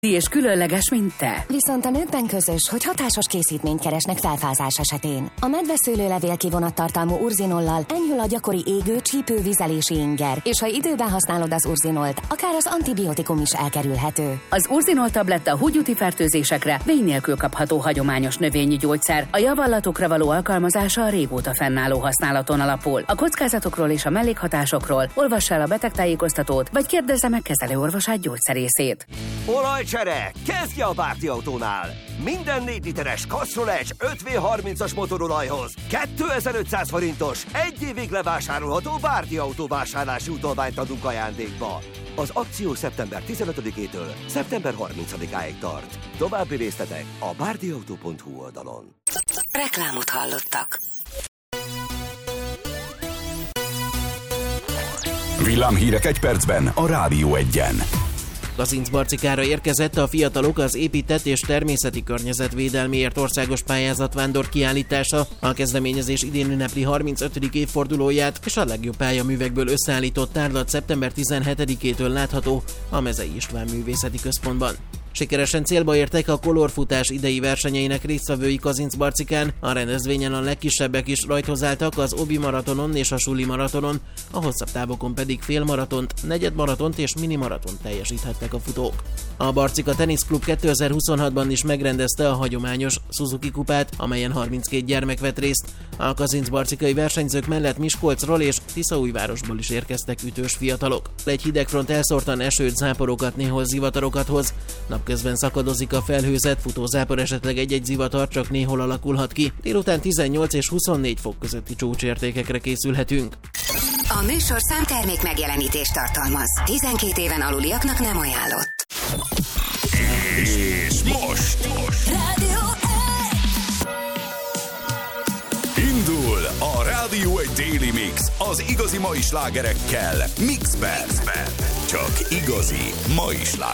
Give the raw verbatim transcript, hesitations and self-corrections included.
és különleges, mint te. Viszont a nőkben közös, hogy hatásos készítményt keresnek felfázás esetén. A medveszőlőlevél kivonattartalmú urzinollal enyhül a gyakori égő, csípő, vizelési inger, és ha időben használod az urzinolt, akár az antibiotikum is elkerülhető. Az urzinol tabletta húgyúti fertőzésekre vény nélkül kapható hagyományos növényi gyógyszer. A javallatokra való alkalmazása a régóta fennálló használaton alapul. A kockázatokról és a mellékhatásokról olvass el a betegtájékoztatót, vagy kérdezze meg kezelőorvosát, gyógyszerészét. Olajcsere! Kezdje a Bárdi Autónál! Minden négy literes Castrol Edge öt vé harmincas motorolajhoz kétezer-ötszáz forintos, egy évig levásárolható Bárdi Autó vásárlási utalványt adunk ajándékba. Az akció szeptember tizenötödikétől szeptember harmincadikáig tart. További részletek a bárdiautó pont hu oldalon. Reklámot hallottak. Villámhírek egy percben a Rádió Egyen. Kazincbarcikára érkezett a Fiatalok az épített és természeti környezetvédelméért országos pályázatvándor kiállítása. A kezdeményezés idén ünnepli harmincötödik évfordulóját, és a legjobb pályaművekből összeállított tárlat szeptember tizenhetedikétől látható a Mezei István Művészeti Központban. Sikeresen célba értek a kolorfutás idei versenyeinek résztvevői Kazincbarcikán. A rendezvényen a legkisebbek is rajthoz álltak az Obi maratonon és a Suli maratonon, a hosszabb távokon pedig félmaratont, negyedmaratont és minimaratont teljesíthettek a futók. A Barcika Teniszklub kétezer-huszonhatban is megrendezte a hagyományos Suzuki kupát, amelyen harminckét gyermek vett részt. A kazincbarcikai versenyzők mellett Miskolcról és Tiszaújvárosból is érkeztek ütős fiatalok. Egy hidegfront elszórtan esőt, záporokat, néhol zivatarokat hoz. Napközben szakadozik a felhőzet, futózápor, esetleg egy-egy zivatar csak néhol alakulhat ki. Délután tizennyolc és huszonnégy fok közötti csúcsértékekre készülhetünk. A műsorszám termék megjelenítést tartalmaz. tizenkét éven aluliaknak nem ajánlott. És most, most. Rádió Indul a Rádió egy Daily Mix az igazi mai slágerekkel Mixben. Csak igazi mai slágerek.